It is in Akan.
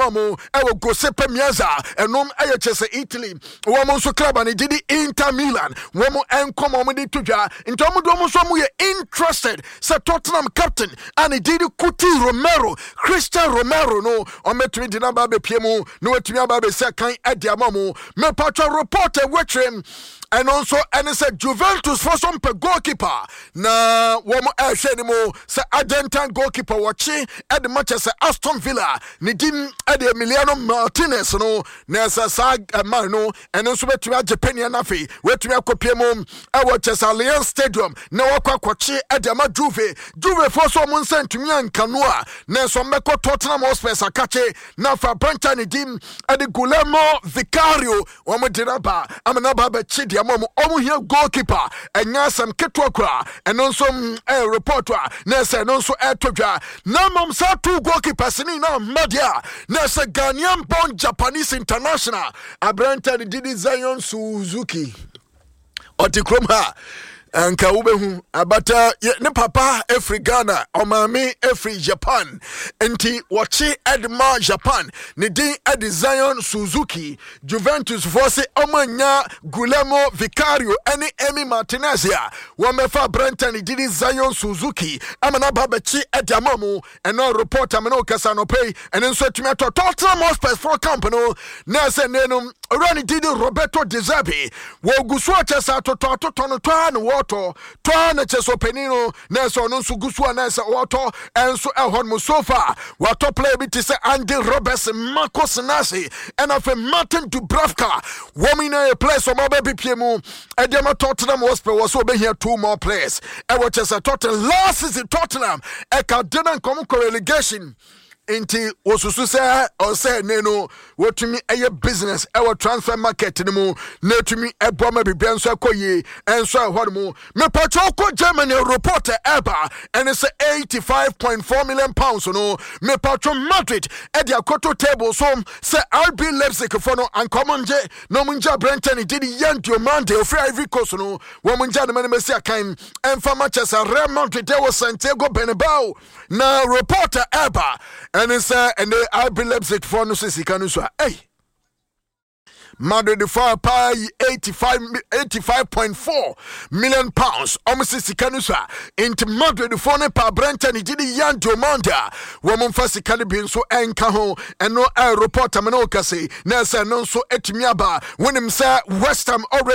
Mamo, ewo Giuseppe Meazza, enom chese Italy. Womo so club and did Inter Milan. Womo enkom omo di tuja. Into omo do omo so mo interested. Sa Tottenham captain and he did Kuti Romero, Christian Romero no. Ometumi di na ba be piemu. No etumi aba be se kan ediamamo. Me patro reporter wetrem. And also, and it said Juventus for some goalkeeper. Na womo mo se Argentine goalkeeper watching at the match as Aston Villa. Nidim at the Emiliano Martinez no. Nesa sag no. And also to Japania Nafi. Where to me Kopiemo. I watch as Allianz Stadium. Na wakwa kwachi at the Juve. Juve for someone sent to me and Canoa. Nesa meko Tottenham Hotspur Sakache. Na for Brenta Nidim at the Guillermo Vicario. Womo diraba. Amanaba Chidi. Omo here goalkeeper and some ketwakra and also a reporter nessa no so etwa na mom sa two goalkeepers ni na media nessa Ghanaian born Japanese international Abranta did Zion Suzuki otikromha anka ubehu abata ne papa every Ghana or mami every Japan enti wachi Edma Japan ne din Ed Zion Suzuki Juventus force omanya Guillermo Vicario any Emi Martinez ya wamefa Brenta ne din Zion Suzuki amana babachi Edamamu and no reporter amano kasano pay and then so to Tottenham Hotspur for company na se nenum Rani did Roberto De Zerbi wo gusua chesa to no water na cheso penino na so no so gusua na se water and so ehon mo so far water play bit say Andy Robertson Marcos Nasi and of Martin Dubravka woman a place o baby piemu e dem Tottenham Hotspur was so be here two more players e what chesa Tottenham last season Tottenham e ka didn't come relegation Inti wosusu se o se neno wotumi eye business ewo transfer market ni mu netumi ebo ma bibia nso akoye enso ehormu me patro ko Germany reporter eba and it's 85.4 million pounds no me patro Madrid e dia koto table so se RB Leipzig for no ankomonje no munja Brenton did Yan Diomande of Ivory Coast no wo munja de mesi akan emfa Manchester Real Madrid de was Santiago Bernabeu na reporter eba and it's and the RB Leipzig for no sisi kanuso hey Madrid the far pay 85.4 million pounds almost sikanusa into Madrid the phone pa Brenta ni did Yan Diomanda woman first Caribbean so enka ho and no reporter manokase na say no so etimiaba when him say West Ham already